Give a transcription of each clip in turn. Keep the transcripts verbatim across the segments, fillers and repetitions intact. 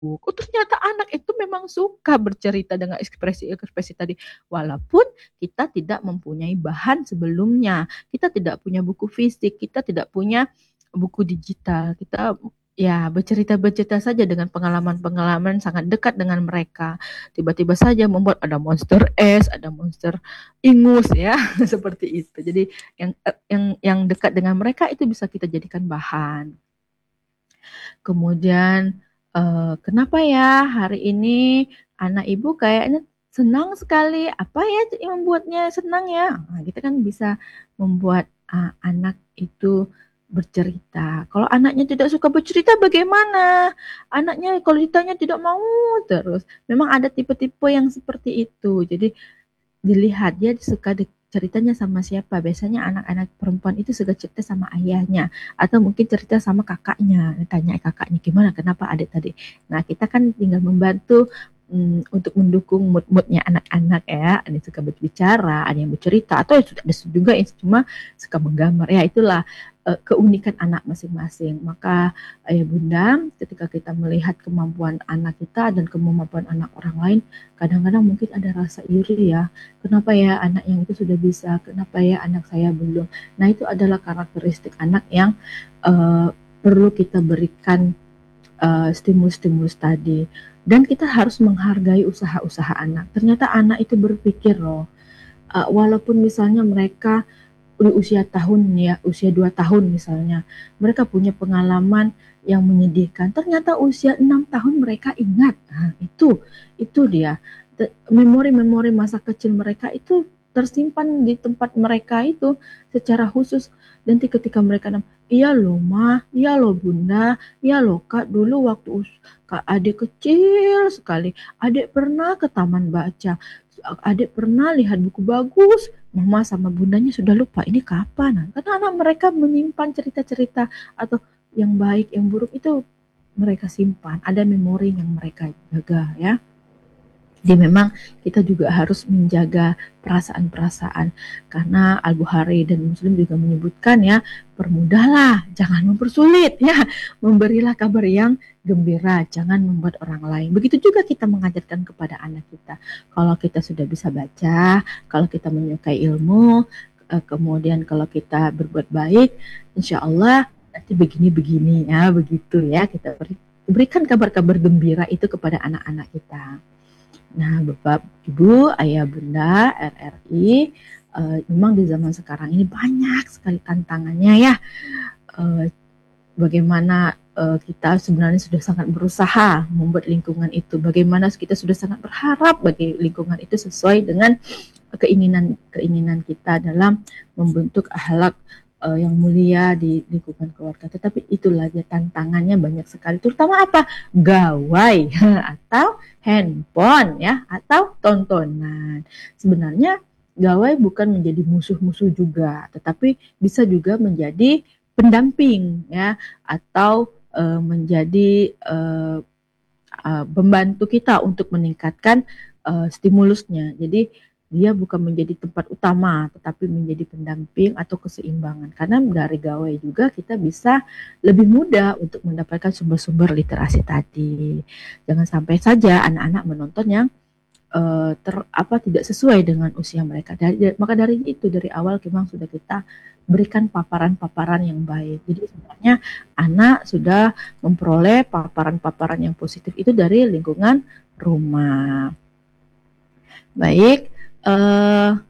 Oh, ternyata anak itu memang suka bercerita dengan ekspresi-ekspresi tadi. Walaupun kita tidak mempunyai bahan sebelumnya, kita tidak punya buku fisik, kita tidak punya buku digital. Kita ya bercerita-bercerita saja dengan pengalaman-pengalaman sangat dekat dengan mereka. Tiba-tiba saja membuat ada monster es, ada monster ingus ya, seperti itu. Jadi yang yang yang dekat dengan mereka itu bisa kita jadikan bahan. Kemudian, eee, kenapa ya hari ini anak ibu kayaknya senang sekali, apa ya yang membuatnya senang ya? Nah, kita kan bisa membuat, eee, anak itu bercerita. Kalau anaknya tidak suka bercerita bagaimana? Anaknya kalau ditanya tidak mau terus. Memang ada tipe-tipe yang seperti itu. Jadi dilihat dia suka di ceritanya sama siapa. Biasanya anak-anak perempuan itu suka cerita sama ayahnya atau mungkin cerita sama kakaknya. Tanya kakaknya gimana, kenapa adik tadi. Nah, kita kan tinggal membantu mm, untuk mendukung mood-moodnya anak-anak ya. Ada yang suka berbicara, ada yang bercerita, atau ada juga yang cuma suka menggambar. Ya itulah eh, keunikan anak masing-masing. Maka ayah bunda, ketika kita melihat kemampuan anak kita dan kemampuan anak orang lain, kadang-kadang mungkin ada rasa iri ya. Kenapa ya anak yang itu sudah bisa, kenapa ya anak saya belum. Nah itu adalah karakteristik anak yang uh, perlu kita berikan uh, stimulus-stimulus tadi. Dan kita harus menghargai usaha-usaha anak. Ternyata anak itu berpikir loh, uh, walaupun misalnya mereka di usia tahun ya, usia dua tahun misalnya, mereka punya pengalaman yang menyedihkan. Ternyata usia enam tahun mereka ingat. Nah, itu itu dia. Memori-memori masa kecil mereka itu tersimpan di tempat mereka itu secara khusus. Nanti ketika mereka iya loh ma, iya loh bunda, iya loh kak, dulu waktu kak adik kecil sekali, adik pernah ke taman baca, adik pernah lihat buku bagus, mama sama bundanya sudah lupa ini kapan. Nah, karena anak mereka menyimpan cerita-cerita atau yang baik, yang buruk itu mereka simpan. Ada memori yang mereka jaga ya. Jadi memang kita juga harus menjaga perasaan-perasaan karena Al-Bukhari dan Muslim juga menyebutkan ya, permudahlah, jangan mempersulit ya, memberilah kabar yang gembira, jangan membuat orang lain. Begitu juga kita mengajarkan kepada anak kita. Kalau kita sudah bisa baca, kalau kita menyukai ilmu, kemudian kalau kita berbuat baik, insya Allah nanti begini-begini ya, begitu ya, kita beri, berikan kabar-kabar gembira itu kepada anak-anak kita. Nah, Bapak, Ibu, Ayah, Bunda, R R I, uh, memang di zaman sekarang ini banyak sekali tantangannya ya. Uh, bagaimana uh, kita sebenarnya sudah sangat berusaha membuat lingkungan itu. Bagaimana kita sudah sangat berharap bagi lingkungan itu sesuai dengan keinginan-keinginan kita dalam membentuk akhlak uh, yang mulia di lingkungan keluarga. Tetapi itulah dia tantangannya banyak sekali. Terutama apa? Gawai atau handphone ya atau tontonan. Sebenarnya gawai bukan menjadi musuh-musuh juga, tetapi bisa juga menjadi pendamping ya atau uh, menjadi uh, uh, membantu kita untuk meningkatkan uh, stimulusnya. Jadi dia bukan menjadi tempat utama, tetapi menjadi pendamping atau keseimbangan. Karena dari gawai juga kita bisa lebih mudah untuk mendapatkan sumber-sumber literasi tadi. Jangan sampai saja anak-anak menonton yang uh, ter, apa tidak sesuai dengan usia mereka. Dari, maka dari itu dari awal memang sudah kita berikan paparan-paparan yang baik. Jadi sebenarnya anak sudah memperoleh paparan-paparan yang positif itu dari lingkungan rumah. Baik. Uh,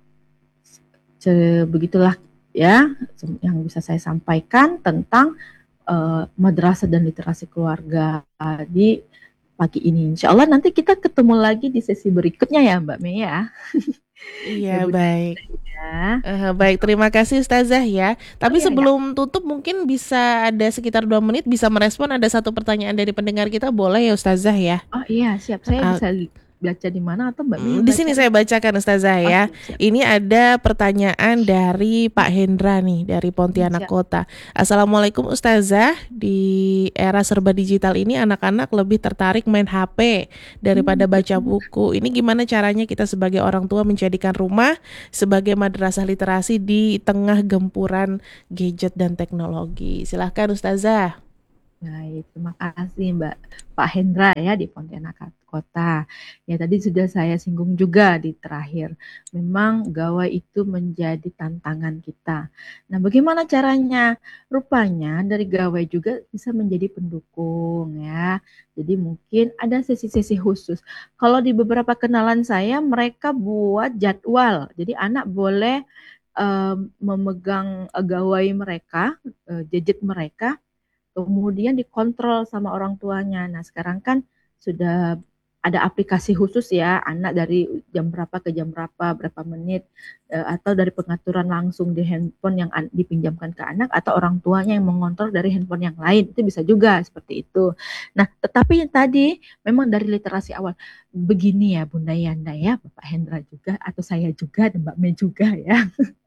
begitulah ya yang bisa saya sampaikan tentang uh, madrasah dan literasi keluarga di pagi ini. Insya Allah nanti kita ketemu lagi di sesi berikutnya ya Mbak Mei ya. Iya, baik. Ya. Uh, baik, terima kasih Ustazah ya. Tapi oh, iya, sebelum ya. tutup mungkin bisa ada sekitar dua menit bisa merespon ada satu pertanyaan dari pendengar kita, boleh ya Ustazah ya? Oh iya, siap. Saya uh, bisa baca di mana atau Mbak Mei? Di sini saya bacakan Ustazah ya. Oh, siap, siap. Ini ada pertanyaan dari Pak Hendra nih dari Pontianak siap. Kota. Assalamualaikum Ustazah. Di era serba digital ini anak-anak lebih tertarik main H P daripada baca buku. Ini gimana caranya kita sebagai orang tua menjadikan rumah sebagai madrasah literasi di tengah gempuran gadget dan teknologi? Silahkan Ustazah. Baik, terima kasih Mbak Pak Hendra ya di Pontianak Kota. Ya tadi sudah saya singgung juga di terakhir. Memang gawai itu menjadi tantangan kita. Nah, bagaimana caranya? Rupanya dari gawai juga bisa menjadi pendukung ya. Jadi mungkin ada sesi-sesi khusus. Kalau di beberapa kenalan saya mereka buat jadwal. Jadi anak boleh um, memegang uh, gawai mereka, uh, gadget mereka, kemudian dikontrol sama orang tuanya. Nah, sekarang kan sudah ada aplikasi khusus ya, anak dari jam berapa ke jam berapa, berapa menit, eh, atau dari pengaturan langsung di handphone yang dipinjamkan ke anak, atau orang tuanya yang mengontrol dari handphone yang lain, itu bisa juga seperti itu. Nah, tetapi yang tadi memang dari literasi awal, begini ya Bunda Yanda ya, Bapak Hendra juga, atau saya juga, dan Mbak Mei juga ya.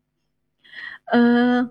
eh,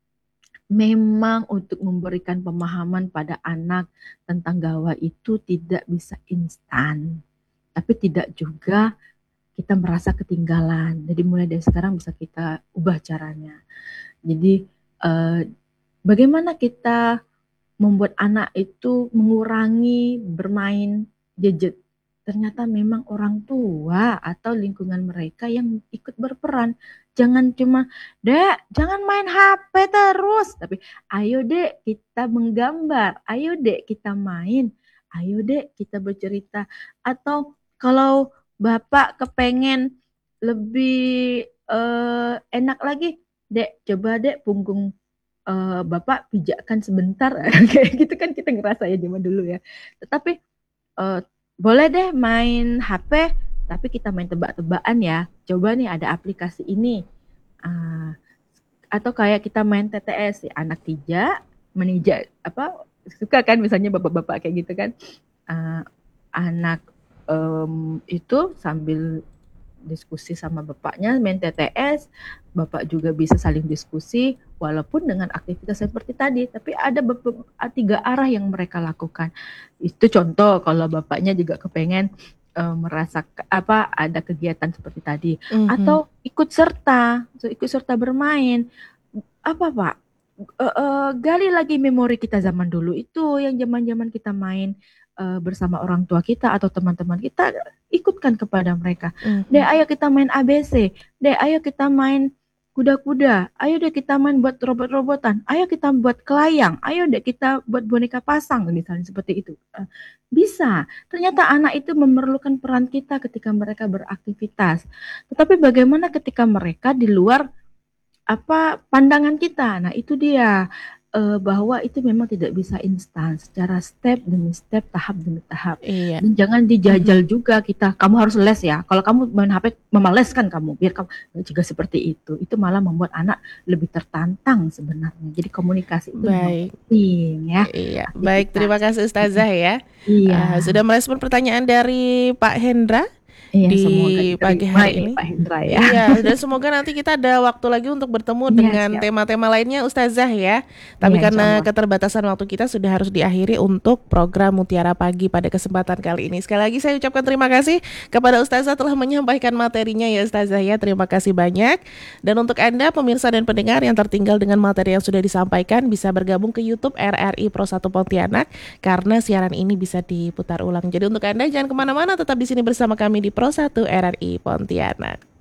Memang untuk memberikan pemahaman pada anak tentang gawai itu tidak bisa instan, tapi tidak juga kita merasa ketinggalan. Jadi mulai dari sekarang bisa kita ubah caranya. Jadi eh, bagaimana kita membuat anak itu mengurangi bermain gadget? Ternyata memang orang tua atau lingkungan mereka yang ikut berperan. Jangan cuma, Dek, jangan main H P terus. Tapi, ayo Dek, kita menggambar. Ayo Dek, kita main. Ayo Dek, kita bercerita. Atau kalau Bapak kepengen lebih uh, enak lagi, Dek, coba Dek punggung uh, Bapak pijakkan sebentar. Kayak gitu kan kita ngerasa ya zaman dulu ya. Tetapi uh, boleh deh main H P, tapi kita main tebak-tebakan ya. Coba nih ada aplikasi ini. Uh, atau kayak kita main T T S, ya, anak tiga menijak apa suka kan misalnya bapak-bapak kayak gitu kan. Uh, anak um, itu sambil diskusi sama bapaknya main T T S, bapak juga bisa saling diskusi walaupun dengan aktivitas seperti tadi, tapi ada beberapa tiga arah yang mereka lakukan. Itu contoh kalau bapaknya juga kepengen uh, merasa apa ada kegiatan seperti tadi, mm-hmm. atau ikut serta, so, ikut serta bermain. Apa Pak? Uh, uh, gali lagi memori kita zaman dulu itu yang zaman-zaman kita main uh, bersama orang tua kita atau teman-teman kita, ikutkan kepada mereka. Mm-hmm. Dek, ayo kita main A B C. Dek, ayo kita main kuda-kuda. Ayo deh kita main buat robot-robotan. Ayo kita buat kelayang. Ayo deh kita buat boneka pasang, misalnya seperti itu. Uh, bisa. Ternyata anak itu memerlukan peran kita ketika mereka beraktivitas. Tetapi bagaimana ketika mereka di luar apa pandangan kita? Nah, itu dia. Uh, bahwa itu memang tidak bisa instan, secara step demi step, tahap demi tahap. Iya. Dan jangan dijajal mm-hmm. juga kita, kamu harus les ya. Kalau kamu main H P, memaleskan kamu, biar kamu juga seperti itu. Itu malah membuat anak lebih tertantang sebenarnya. Jadi komunikasi itu penting ya. Iya. Baik, terima kasih Ustazah ya. Iya. Uh, sudah merespon pertanyaan dari Pak Hendra. Iya, di pagi hari ini, Pak Hendra ya. Iya, dan semoga nanti kita ada waktu lagi untuk bertemu ya, dengan siap. tema-tema lainnya Ustazah ya. Tapi ya, karena keterbatasan waktu kita sudah harus diakhiri untuk program Mutiara Pagi pada kesempatan kali ini. Sekali lagi saya ucapkan terima kasih kepada Ustazah telah menyampaikan materinya ya Ustazah ya. Terima kasih banyak. Dan untuk Anda pemirsa dan pendengar yang tertinggal dengan materi yang sudah disampaikan, bisa bergabung ke YouTube R R I Pro satu Pontianak karena siaran ini bisa diputar ulang. Jadi untuk Anda jangan kemana-mana, tetap di sini bersama kami di Pro satu R R I Pontianak.